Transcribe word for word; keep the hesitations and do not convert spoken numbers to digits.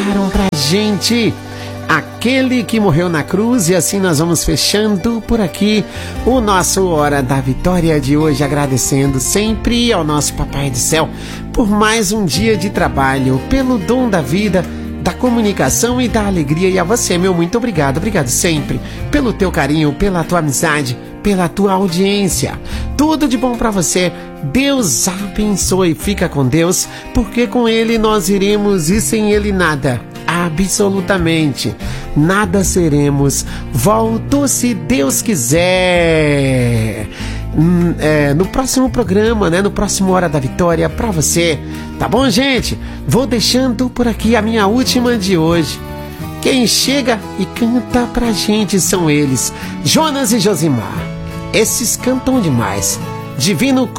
pra gente. Aquele que morreu na cruz. E assim nós vamos fechando por aqui o nosso Hora da Vitória de hoje, agradecendo sempre ao nosso Papai do Céu por mais um dia de trabalho, pelo dom da vida, da comunicação e da alegria. E a você, meu muito obrigado, obrigado sempre pelo teu carinho, pela tua amizade, pela tua audiência. Tudo de bom pra você. Deus abençoe. Fica com Deus, porque com Ele nós iremos e sem Ele nada, absolutamente nada seremos. Volto se Deus quiser. Hum, é, no próximo programa, né? No próximo Hora da Vitória pra você. Tá bom, gente? Vou deixando por aqui a minha última de hoje. Quem chega e canta pra gente são eles, Jonas e Josimar. Esses cantam demais. Divino